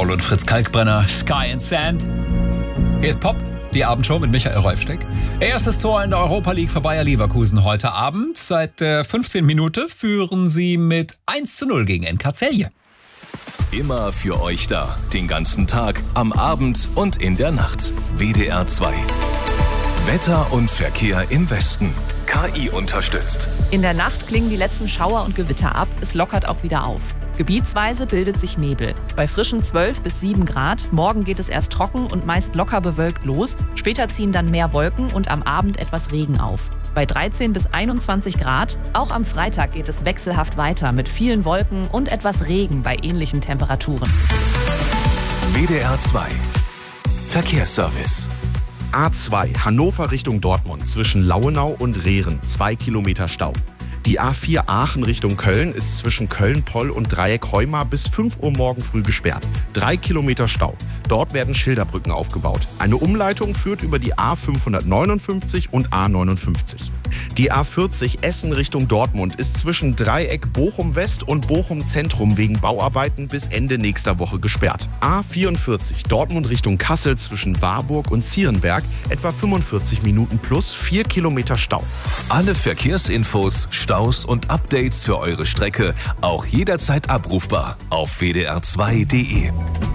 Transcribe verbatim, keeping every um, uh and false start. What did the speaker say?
Paul und Fritz Kalkbrenner, Sky and Sand. Hier ist Pop, die Abendshow mit Michael Reufsteck. Erstes Tor in der Europa League für Bayer Leverkusen heute Abend. Seit der fünfzehnten Minute führen sie mit eins zu null gegen N K Celje. Immer für euch da, den ganzen Tag, am Abend und in der Nacht. W D R zwei. Wetter und Verkehr im Westen. K I unterstützt. In der Nacht klingen die letzten Schauer und Gewitter ab. Es lockert auch wieder auf. Gebietsweise bildet sich Nebel. Bei frischen zwölf bis sieben Grad. Morgen geht es erst trocken und meist locker bewölkt los. Später ziehen dann mehr Wolken und am Abend etwas Regen auf. Bei dreizehn bis einundzwanzig Grad. Auch am Freitag geht es wechselhaft weiter mit vielen Wolken und etwas Regen bei ähnlichen Temperaturen. W D R zwei. Verkehrsservice. A zwei, Hannover Richtung Dortmund, zwischen Lauenau und Rehren, zwei Kilometer Stau. Die A vier Aachen Richtung Köln ist zwischen Köln-Poll und Dreieck-Heumar bis fünf Uhr morgen früh gesperrt. Drei Kilometer Stau. Dort werden Schilderbrücken aufgebaut. Eine Umleitung führt über die A fünfhundertneunundfünfzig und A neunundfünfzig. Die A vierzig Essen Richtung Dortmund ist zwischen Dreieck Bochum-West und Bochum-Zentrum wegen Bauarbeiten bis Ende nächster Woche gesperrt. A vierundvierzig Dortmund Richtung Kassel zwischen Warburg und Zierenberg etwa fünfundvierzig Minuten plus vier Kilometer Stau. Alle Verkehrsinfos, Staus und Updates für eure Strecke auch jederzeit abrufbar auf w d r zwei punkt d e.